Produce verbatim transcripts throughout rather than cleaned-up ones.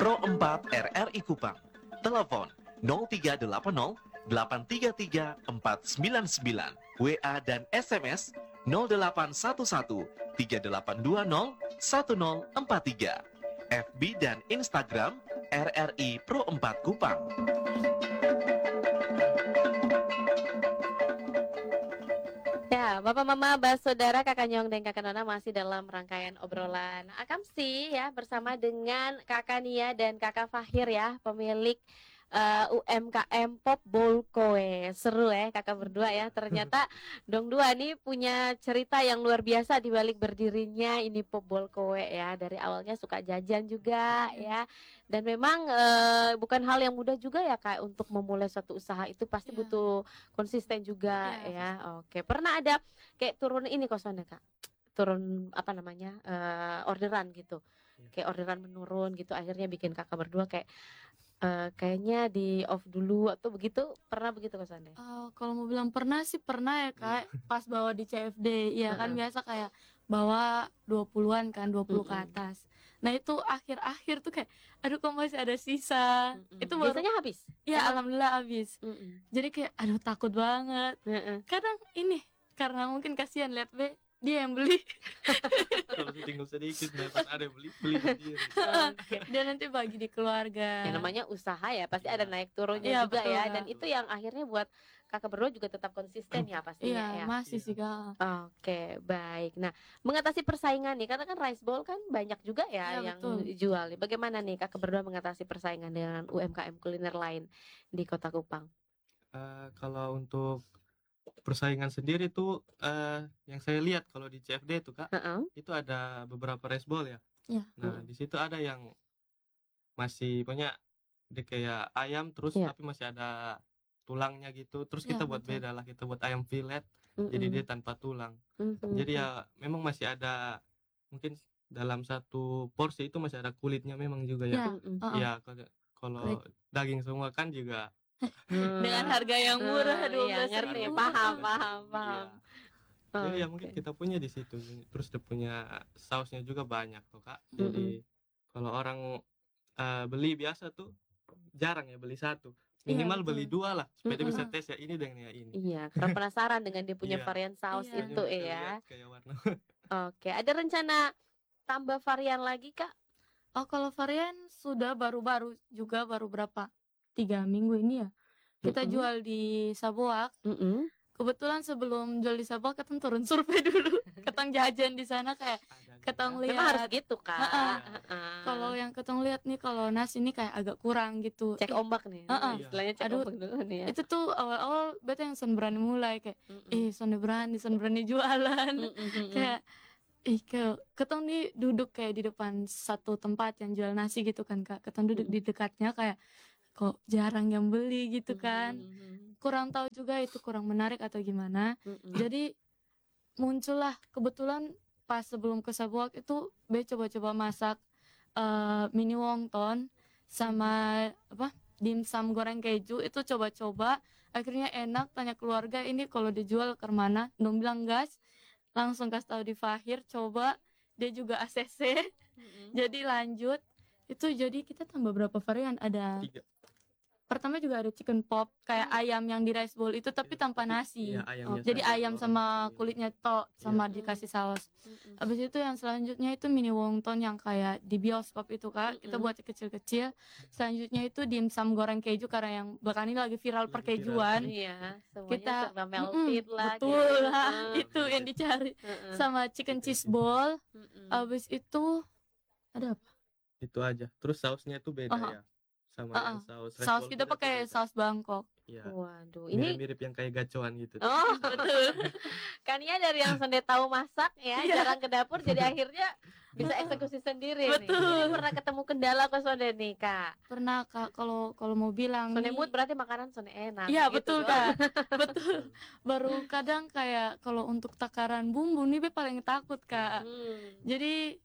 Pro empat R R I Kupang. Telepon nol tiga delapan nol delapan tiga tiga empat sembilan sembilan. W A dan S M S nol delapan satu satu tiga delapan dua nol satu nol empat tiga. F B dan Instagram R R I Pro empat Kupang. Ya, Bapak Mama, Mbak Saudara, Kakak Nyong dan Kakak Nona masih dalam rangkaian obrolan Akamsi ya, bersama dengan Kakak Nia dan Kakak Fahir ya, pemilik uh, U M K M Pop Bowl Koe. Seru ya Kakak berdua ya. Ternyata Dong Dua nih punya cerita yang luar biasa di balik berdirinya ini Pop Bowl Koe ya. Dari awalnya suka jajan juga ya. Dan memang uh, bukan hal yang mudah juga ya Kak untuk memulai suatu usaha itu pasti Iya. butuh konsisten juga Iya, ya. Oke, pernah ada kayak turun ini kosonnya Kak, turun apa namanya uh, orderan gitu, Iya. kayak orderan menurun gitu, akhirnya bikin Kakak berdua kayak uh, kayaknya di off dulu atau begitu, pernah begitu kosonnya? Oh, kalau mau bilang pernah sih pernah ya Kak, pas bawa di C F D. Iya kan Heeh. biasa kayak bawa dua puluhan kan, dua puluh ke Mm-mm. atas. Nah, itu akhir-akhir tuh kayak aduh kok masih ada sisa. Mm-mm. Itu baru biasanya habis. ya Emang? alhamdulillah habis. Mm-mm. Jadi kayak aduh takut banget. Heeh. Kadang ini karena mungkin kasihan lihat B dia yang beli. Kalau tinggal sedikit, nah pas ada yang beli beli sendiri. Oke. Dia nanti bagi di keluarga. Yang namanya usaha ya pasti Iya. ada naik turunnya Iya, juga betul, ya, Kak. dan itu yang akhirnya buat Kakak berdua juga tetap konsisten ya pastinya Iya, ya. masih Iya. sih Kak. Oke, baik. Nah, mengatasi persaingan nih, karena kan rice bowl kan banyak juga ya Iya, yang betul. dijual. Bagaimana nih Kakak berdua mengatasi persaingan dengan U M K M kuliner lain di Kota Kupang? Eh, kalau untuk persaingan sendiri tuh eh, yang saya lihat kalau di C F D itu Kak, Heeh. itu ada beberapa resbol ya. Iya. Nah, Mm. di situ ada yang masih punya dia kayak ayam terus Iya. tapi masih ada tulangnya gitu. Terus Iya, kita buat betul. beda lah, kita buat ayam fillet. Jadi Mm-mm. dia tanpa tulang. Mhm. Jadi ya memang masih ada mungkin dalam satu porsi itu masih ada kulitnya memang juga ya. Iya. Mm-mm. Heeh. Iya, kalau kalau daging semua kan juga Dengan harga yang murah Ah, dua iya, belas ngerti, ribu. paham, paham, paham. Iya. Jadi ya Oke. mungkin kita punya di situ. Terus dia punya sausnya juga banyak tuh Kak. Jadi kalau orang eh, beli biasa tuh jarang ya beli satu. Minimal Iya, beli betul. dua lah supaya dia bisa Mm-mm. tes ya ini dengan ya ini. Iya, karena penasaran dengan dia punya Iya. varian saus Iya. itu Bisa ya. lihat kayak warna. Oke, ada rencana tambah varian lagi Kak? Oh, kalau varian sudah baru-baru juga baru berapa? Tiga minggu ini ya. Kita Mm-mm. jual di Sabuak. Mm-mm. Kebetulan sebelum jual di Sabuak, kita turun survei dulu. Ketang jajan di sana kayak Ada ketang juga. Memang harus lihat. gitu Kak. Heeh. Heeh. Kalau yang ketang lihat nih, kalau nasi ini kayak agak kurang gitu. cek Ih, ombak nih, Heeh. istilahnya cek Aduh, ombak dulu nih ya. itu tuh awal-awal beta yang son berani mulai kayak, Mm-mm. eh son berani, son berani jualan. Mm-mm. Kayak ih ke ketong nih duduk kayak di depan satu tempat yang jual nasi gitu kan Kak. Ketong duduk di dekatnya kayak kok jarang yang beli gitu kan. Mm-mm. Kurang tahu juga itu kurang menarik atau gimana. Mm-mm. Jadi muncullah kebetulan pas sebelum ke Sabuak itu B coba-coba masak eh, mini wonton sama apa dimsum goreng keju itu coba-coba akhirnya enak, tanya keluarga ini kalau dijual ke mana, dong bilang gas, langsung kasih tahu di Fahir coba, dia juga A C C. Mm-mm. Jadi lanjut itu, jadi kita tambah berapa varian, ada Tiga. pertama juga ada chicken pop kayak ayam yang di rice bowl itu tapi tanpa nasi. Iya, ayamnya Jadi saja, ayam orang sama sendiri. kulitnya tok sama Iya. dikasih saus. Mm-mm. Habis itu yang selanjutnya itu mini wonton yang kayak di bioskop itu Kak. Kita Mm-mm. buat kecil-kecil. Selanjutnya itu dimsum goreng keju karena yang belakangan ini lagi viral Lagi perkejuan. Iya, semuanya Kita serba melted mm-mm, lah. betul gitu. lah. Heeh. Itu yang dicari. Heeh. Sama chicken Chicken cheese cheese. ball. Mm-mm. Habis itu ada apa? Itu aja. Terus sausnya tuh beda Oh. ya. Sama Uh-uh. yang saus red Saus ball kita tuh pakai beda. saus Bangkok. Iya. Waduh, ini Mirip-mirip yang kayak gacoan gitu. oh betul. Kan ya dari yang sonde tahu masak ya, Iya. jarang ke dapur jadi akhirnya bisa eksekusi sendiri nih. Betul. Ini pernah ketemu kendala kok sonde nih Kak. Pernah Kak kalau kalau mau bilang Sonde nih- mood berarti makanan sonde enak. Iya gitu betul doang. Kak. Betul. Baru kadang kayak kalau untuk takaran bumbu nih be paling takut Kak. Hmm. Jadi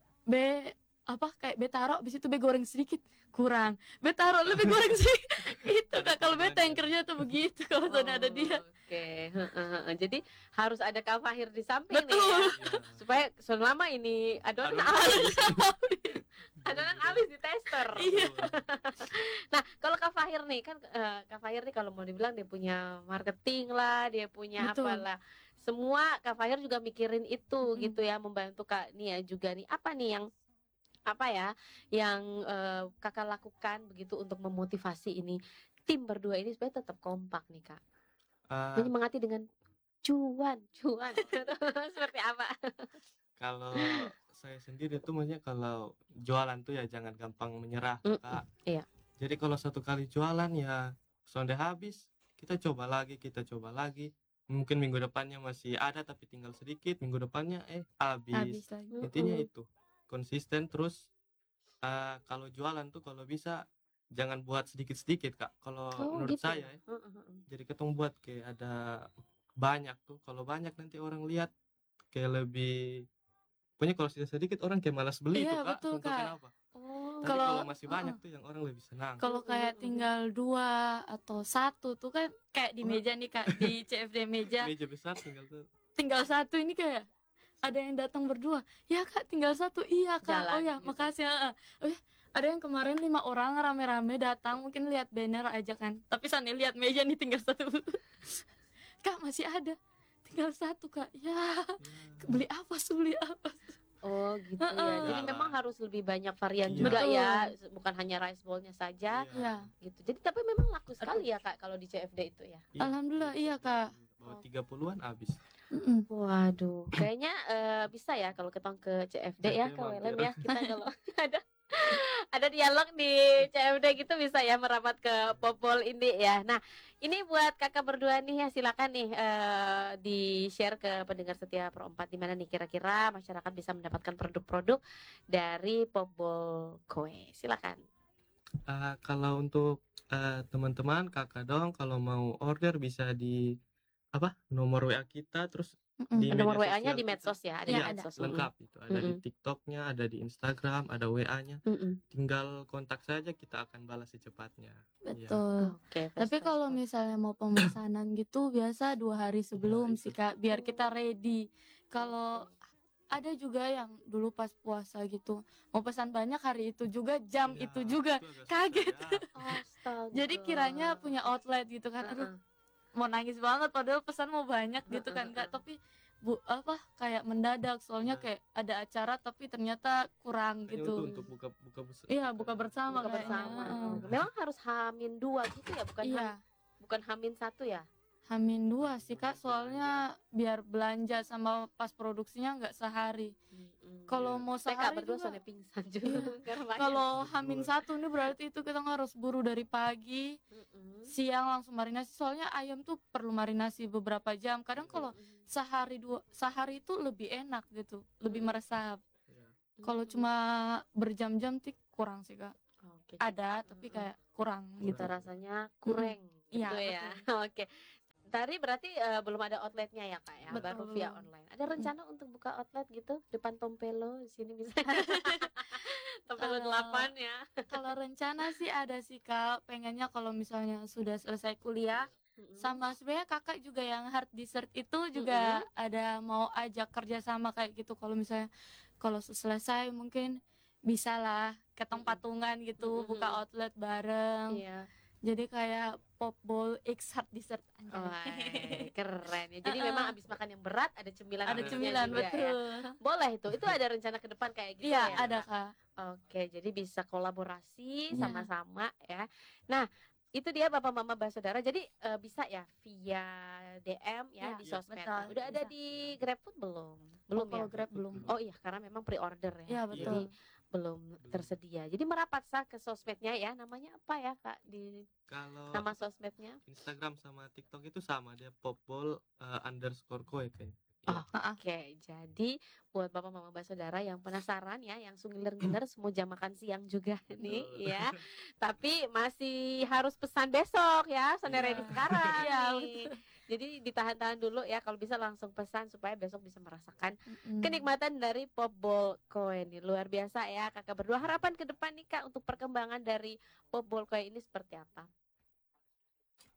be apa kayak be taruh habis itu be goreng sedikit kurang. Be taruh lebih goreng sedikit. Itu Kak kalau beta yang kerja tuh begitu kalau sudah ada dia. Oke, heeh, heeh. Jadi harus ada Kak Fahir di samping nih Betul. ya. Iya. Supaya selama ini adonan Adonan alis adonan alis di tester Master. Iya. Nah, kalau Kak Fahir nih kan eh, Kak Fahir nih kalau mau dibilang dia punya marketing lah, dia punya Betul. apalah. Semua Kak Fahir juga mikirin itu Mm-mm. gitu ya, membantu Kak Nia juga nih. Apa nih yang apa ya yang eh, Kakak lakukan begitu untuk memotivasi ini tim berdua ini supaya tetap kompak nih Kak. Eh, Menyemangati dengan cuan, cuan. Seperti apa? kalau saya sendiri tuh maksudnya kalau jualan tuh ya jangan gampang menyerah tuh, Mm-mm, Kak. iya. Jadi kalau satu kali jualan ya sonde habis, kita coba lagi, kita coba lagi. Mungkin minggu depannya masih ada tapi tinggal sedikit, minggu depannya eh habis. Habis lagi. Intinya Mm-mm. itu konsisten terus. eh, kalau jualan tuh kalau bisa jangan buat sedikit-sedikit, Kak. Kalau Oh menurut gitu. saya ya. Heeh, heeh. Jadi ketemu buat kayak ada banyak tuh. Kalau banyak nanti orang lihat kayak lebih, pokoknya kalau sedikit sedikit orang kayak malas beli Iya, tuh, Kak. betul, Entah Kak. kenapa. Oh. Tapi Kalau- kalau masih banyak uh-uh. tuh yang orang lebih senang. Kalau Mm-mm, kayak mm-mm. tinggal dua atau satu tuh kan kayak di Oh. meja nih Kak, di C F D meja Meja besar tinggal tuh. tinggal satu ini kayak ada yang datang berdua. Ya Kak, tinggal satu. Iya Kak. Jalan Oh ya, gitu. makasih. heeh. Oh ya, ada yang kemarin lima orang rame-rame datang, mungkin lihat banner aja kan. Tapi sana lihat meja nih tinggal satu. Kak, masih ada. Tinggal satu Kak. Ya, Ya. beli apa sih, beli apa? Oh gitu ya. Heeh. Jadi Iyalah. memang harus lebih banyak varian Iya. juga Betul. ya, bukan hanya rice bowl-nya saja Ya, gitu. Jadi tapi memang laku sekali ya Kak kalau di C F D itu ya. Iya. alhamdulillah iya Kak. Bawa tiga puluhan habis. Mm-mm. Waduh, kayaknya eh, bisa ya kalau kita ke C F D ya, C F D ke mampir. Welem ya. Kita kalau ada ada dialog di C F D gitu bisa ya merapat ke Popol ini ya. Nah, ini buat kakak berdua nih ya, silakan nih eh, di-share ke pendengar setia Pro empat di mana nih kira-kira masyarakat bisa mendapatkan produk-produk dari Popol Kue. Silakan. Eh, kalau untuk eh, teman-teman kakak dong kalau mau order bisa di apa nomor W A kita, terus Mm-mm. di Nomor media W A-nya sosial di kita. medsos ya, ada Iya, di ada. medsos. Lengkap itu, ada di Mm-mm. TikToknya, ada di Instagram, ada W A-nya. Mm-mm. Tinggal kontak saja, kita akan balas secepatnya. Iya. Betul. Oke, Tapi pesta kalau sport. misalnya mau pemesanan gitu biasa dua hari sebelum itu. sih Kak, biar kita ready. Kalau ada juga yang dulu pas puasa gitu mau pesan banyak hari itu juga jam Ya, itu juga itu agak kaget. susah, ya. Astaga. Jadi kiranya punya outlet gitu kan, aduh Heeh. mau nangis banget padahal pesan mau banyak gitu kan Kak, tapi bu apa kayak mendadak soalnya Iya. kayak ada acara tapi ternyata kurang Kayaknya gitu. itu untuk buka buka bes- Iya, buka bersama Buka kayaknya. bersama. Heeh. Memang harus hamin dua gitu ya, bukan ham- Iya, bukan hamin satu ya. hamin dua sih Kak, soalnya biar belanja sama pas produksinya nggak sehari. Kalau Iya. mau Saya Kak sehari berdua juga, sampai pingsan juga. Iya. Karena banyak. kalau Berdua. hamin satu nih berarti itu kita harus buru dari pagi, Mm-mm. siang langsung marinasi. Soalnya ayam tuh perlu marinasi beberapa jam. Kadang kalau Mm-mm. sehari dua sehari itu lebih enak gitu, lebih Mm-mm. meresap. Iya. Kalau Mm-mm. cuma berjam-jam tuh kurang sih Kak. Oke, Ada tapi Mm-mm. kayak kurang kita gitu. rasanya kurang Iya, gitu ya. Oke. Tadi berarti eh, belum ada outletnya ya Kak ya, Betul, baru via belum. online. Ada rencana untuk buka outlet gitu depan Tompelo di sini bisa. Tompelo Eh, delapan ya. Kalau rencana sih ada sih Kak, pengennya kalau misalnya sudah selesai kuliah Mm-mm. sama sebenarnya kakak juga yang hard dessert itu juga ada mau ajak kerja sama kayak gitu. Kalau misalnya kalau selesai mungkin bisa lah ketemu Mm-mm. patungan gitu, Mm-mm. buka outlet bareng. Iya. Jadi kayak pop bowl X hard dessert anjay. Wah, keren ya. Jadi Uh-uh. memang abis makan yang berat ada cemilan. Ada habisnya cemilan juga ya. betul. Boleh itu. Itu ada rencana ke depan kayak gitu Iya, ya. ada Kak? Kak. Oke, jadi bisa kolaborasi Iya. sama-sama ya. Nah, itu dia Bapak Mama Basudara. Jadi eh, bisa ya via D M ya Iya, di sosmed. betul, Udah ada bisa. di GrabFood belum? Belum Oh, kalau ya? Grab belum. Oh iya, karena memang pre-order ya. Iya, betul. Jadi belum tersedia. Jadi merapat sah ke sosmednya ya. Namanya apa ya Kak? Di Kalau nama sosmednya? Instagram sama TikTok itu sama, dia popball eh, underscore kue kayaknya. Oh, Ah, ah. oke. Jadi buat Bapak Mama Basudara yang penasaran ya, yang sunggiler-ngiler semua jam makan siang juga nih Betul. ya. Tapi masih harus pesan besok ya, Sunday Iya. ready sekarang Iya, nih. Jadi ditahan-tahan dulu ya, kalau bisa langsung pesan supaya besok bisa merasakan Mm-mm. kenikmatan dari Popball Kue ini. Luar biasa ya kakak berdua. Harapan ke depan nih Kak untuk perkembangan dari Popball Kue ini seperti apa?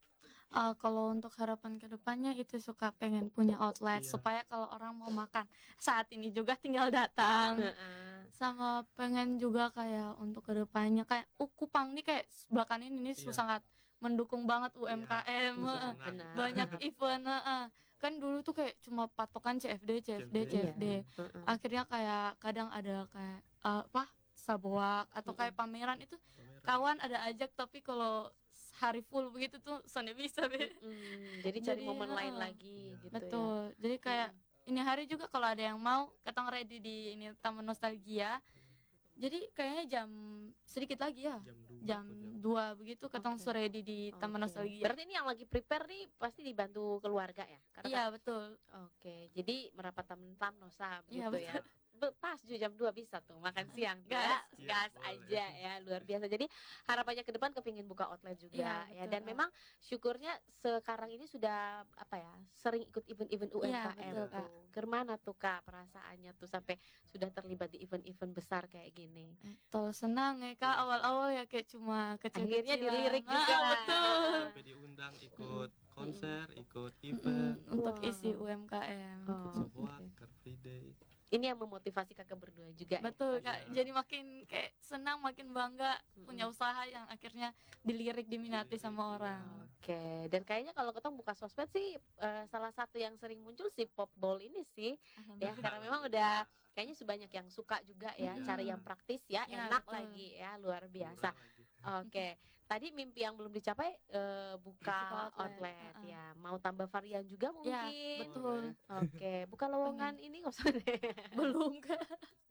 Uh, kalau untuk harapan kedepannya itu suka pengen punya outlet Iya. supaya kalau orang mau makan saat ini juga tinggal datang. Heeh. Sama pengen juga kayak untuk kedepannya kayak uh, Kupang nih kayak belakangan ini Iya. sangat mendukung banget U M K M. Iya, heeh. senang. Benar. Banyak event. heeh. Kan dulu tuh kayak cuma patokan C F D, C F D, C F D. Iya. Heeh. Akhirnya kayak kadang ada kayak uh, apa sabuak atau kayak pameran itu Pameran. kawan ada ajak tapi kalau hari full begitu tuh soalnya bisa be. Mm-mm. Jadi cari Jadi, momen lain heeh. lagi Iya. gitu ya. Betul. Jadi kayak ini hari juga kalau ada yang mau ketong ready di ini Taman Nostalgia. Jadi kayaknya jam sedikit lagi ya. Jam dua. Jam atau dua begitu ketong Oke. sudah ready di Taman Oke. Nostalgia. Berarti ini yang lagi prepare nih pasti dibantu keluarga ya? Karena Iya, betul. kan- Oke, jadi merapat Taman Tamnosa Iya, begitu ya. Be- Pas juga jam dua bisa tuh makan siang tuh ya. Gas. Iya, Gas boleh. aja ya, luar biasa. Jadi harapannya ke depan kepingin buka outlet juga Iya, ya. betul, Dan Kak. memang syukurnya sekarang ini sudah apa ya, sering ikut event-event U M K M Iya, betul, tuh. Gimana tuh Kak perasaannya tuh sampai sudah terlibat di event-event besar kayak gini? Betul, senang ya Kak. Awal-awal ya kayak cuma kecil-kecilan. Akhirnya dilirik Ah, juga. betul. Sampai diundang ikut konser, ikut Mm-mm, event, untuk Wow. isi U M K M. Oh, ikut sebuah oke. Car Free Day. Ini yang memotivasi kakak berdua juga ya? Betul Kak. Iya. Jadi makin kayak senang, makin bangga punya usaha yang akhirnya dilirik, diminati sama orang. Oke, dan kayaknya kalau ketemu buka sosmed sih eh, salah satu yang sering muncul si popball ini sih ya, karena memang udah kayaknya sebanyak yang suka juga ya, Iya. cari yang praktis ya, Iya, enak betul. lagi ya, luar biasa. Murah lagi. Oke, tadi mimpi yang belum dicapai eh, buka Buka outlet, outlet uh-uh. ya, mau tambah varian juga mungkin. Ya, betul. Oke, buka lowongan ini nggak usah deh. Belum Kak.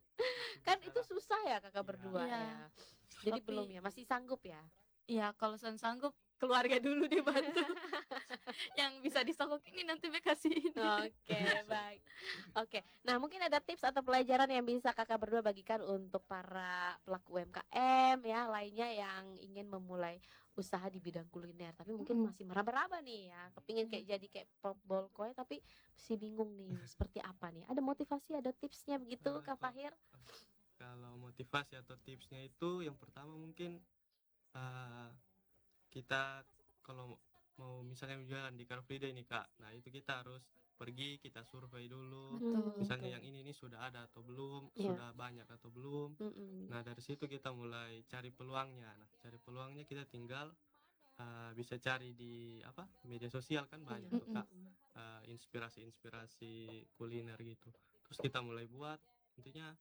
Kan itu susah ya kakak Iya. berdua Iya. ya. Jadi Tapi- belum ya, masih sanggup ya. Iya, kalau sen sanggup keluarga dulu dibantu. Yang bisa disogok ini nanti be kasih ini. Oke, baik. Oke, nah mungkin ada tips atau pelajaran yang bisa kakak berdua bagikan untuk para pelaku U M K M ya lainnya yang ingin memulai usaha di bidang kuliner, tapi mungkin Mm-mm. masih meraba-raba nih ya, kepingin kayak jadi kayak popball kue, tapi masih bingung nih seperti apa nih. Ada motivasi, ada tipsnya begitu, Eh, Kak kalau- Fahir? Kalau motivasi atau tipsnya itu yang pertama mungkin eh, kita kalau mau misalnya jualan di Car Free Day nih Kak, nah itu kita harus pergi, kita survei dulu. Betul. Misalnya yang ini nih sudah ada atau belum, Iya. sudah banyak atau belum. Mm-mm. Nah dari situ kita mulai cari peluangnya. Nah cari peluangnya kita tinggal uh, bisa cari di apa media sosial kan banyak Iya. tuh Kak, Mm-mm. uh, inspirasi-inspirasi kuliner gitu. Terus kita mulai buat, intinya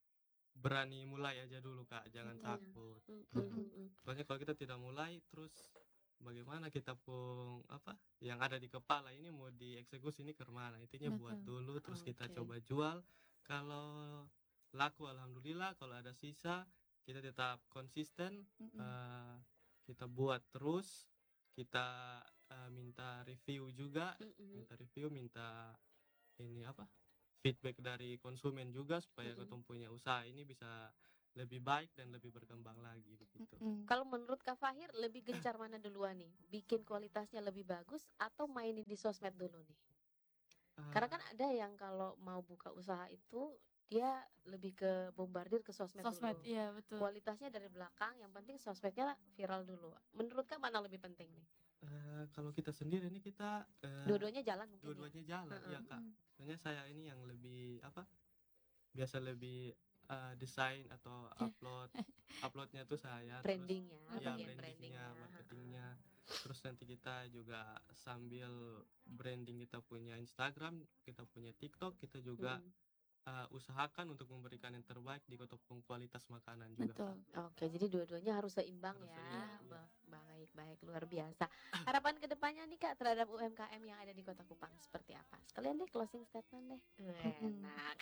berani mulai aja dulu Kak, jangan Iya. takut. Mm-mm. Soalnya kalau kita tidak mulai terus bagaimana kita pun apa yang ada di kepala ini mau dieksekusi ini kemana, intinya buat Betul. dulu terus kita Oke. coba jual. Kalau laku alhamdulillah, kalau ada sisa kita tetap konsisten, Mm-mm. eh, kita buat terus, kita eh, minta review juga, Mm-mm. minta review, minta ini apa feedback dari konsumen juga supaya Mm-mm. ketemu punya usaha ini bisa lebih baik dan lebih berkembang lagi begitu. Mm-mm. Kalau menurut Kak Fahir lebih gencar mana duluan nih? Bikin kualitasnya lebih bagus atau mainin di sosmed dulu nih? Ah, Karena kan ada yang kalau mau buka usaha itu dia lebih ke bombardir ke sosmed, Sosmed, dulu. iya betul. Kualitasnya dari belakang, yang penting sosmednya viral dulu. Menurut Kak mana lebih penting nih? eh, kalau kita sendiri ini kita eh, Dua-duanya jalan mungkin. ya? dua-duanya jalan Heeh. ya Kak. Mm. Soalnya saya ini yang lebih apa biasa lebih eh, desain atau upload uploadnya tuh saya terus Brandingnya, ya bagian brandingnya, brandingnya. marketingnya. Terus nanti kita juga sambil branding kita punya Instagram, kita punya TikTok, kita juga Mm-mm. eh, usahakan untuk memberikan yang terbaik di kotopung kualitas makanan juga. Betul. Kak. Oke, jadi dua-duanya harus seimbang Harus ya. seimbang, iya. Ba- Baik, baik, luar biasa. Harapan kedepannya nih Kak terhadap U M K M yang ada di Kota Kupang seperti apa? Sekalian deh closing statement deh. Mm-mm. Enak.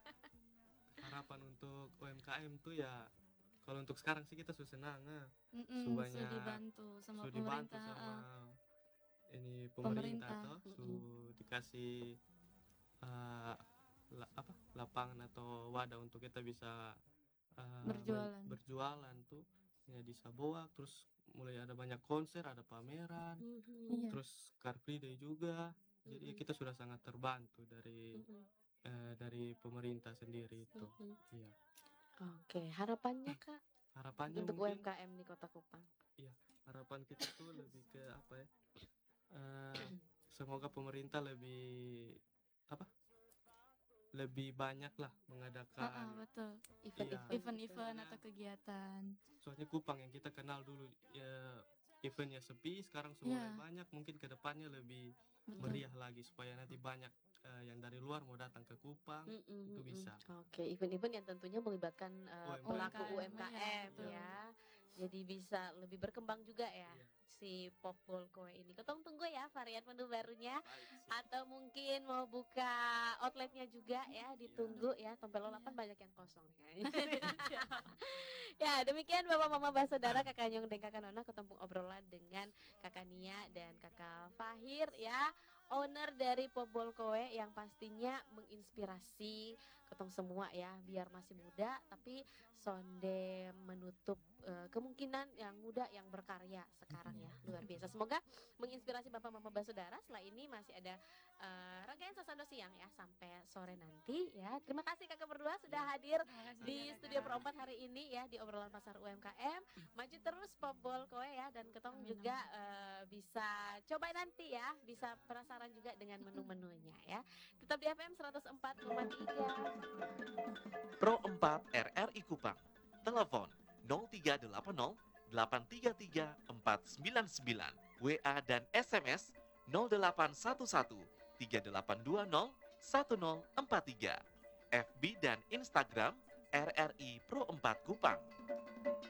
Harapan untuk U M K M tuh ya kalau untuk sekarang sih kita sudah senang. Nah. Mm-mm, Sebanyak- sudah dibantu sama Sudah dibantu pemerintah. sama ah. ini pemerintah, Pemerintah. toh su dikasih eh, la- apa lapangan atau wadah untuk kita bisa eh, Berjualan. men- berjualan tuh ya di Saboak, terus mulai ada banyak konser, ada pameran, Iya. terus Car Free Day juga. Jadi Mm-mm. kita sudah sangat terbantu dari Mm-mm. eh, dari pemerintah sendiri itu. Mm-mm. Iya. Oke, harapannya Kak Harapannya untuk mungkin U M K M di Kota Kupang. harapan kita tuh lebih ke apa ya? eh, semoga pemerintah lebih apa lebih banyak lah Ah, ah, mengadakan, betul. Event-event Event-event Iya. atau kegiatan. soalnya Kupang yang kita kenal dulu ya eventnya sepi, sekarang sudah mulai Iya. banyak, mungkin kedepannya lebih Betul. meriah lagi supaya nanti banyak eh, yang dari luar mau datang ke Kupang. Mm, mm, Itu mm, bisa. mm. Oke, event-event yang tentunya melibatkan uh, U M K M. pelaku U M K M, U M K M iya, ya. Jadi bisa lebih berkembang juga ya Iya. si Popbol Kowe ini. Ketong tunggu ya varian menu barunya. Baik, siap. Atau mungkin mau buka outletnya juga ya, ditunggu ya. Tompel delapan banyak yang kosong nih kayaknya. Ya, demikian Bapak Mama Basodara, Kakak Nyong dan Kakak Nona ketemu obrolan dengan Kakak Nia dan Kakak Fahir ya, owner dari Popbol Kowe yang pastinya menginspirasi ketong semua ya, biar masih muda tapi sonde menutup eh, kemungkinan yang muda yang berkarya sekarang ya, luar biasa. Semoga menginspirasi Bapak Mama Basodara. Setelah ini masih ada eh, rangkaian Sasando Siang ya sampai sore nanti ya. Terima kasih Kakak berdua sudah hadir Terima kasih di juga, Studio Kak. Perempat hari ini ya, di obrolan pasar U M K M. Maju terus Popbol Kowe ya, dan ketong Amin, juga eh, bisa coba nanti ya, bisa penasaran juga dengan menu-menunya ya. Tetap di F M seratus empat koma tiga. Pro empat R R I Kupang. Telepon nol tiga delapan nol delapan tiga tiga empat sembilan sembilan. W A dan S M S nol delapan satu satu tiga delapan dua nol satu nol empat tiga. F B dan Instagram R R I Pro empat Kupang.